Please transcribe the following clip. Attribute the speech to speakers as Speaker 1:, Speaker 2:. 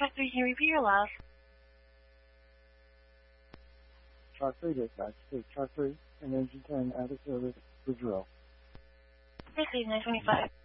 Speaker 1: Chart 3, can you repeat your last?
Speaker 2: Chart 3 dispatch. Take Chart 3, Energy 10 out of service for drill.
Speaker 1: Proceed, 925.